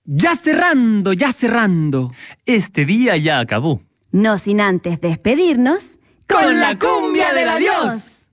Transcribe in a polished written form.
Ya cerrando, ya cerrando. Este día ya acabó. No sin antes despedirnos ¡Con la cumbia del adiós!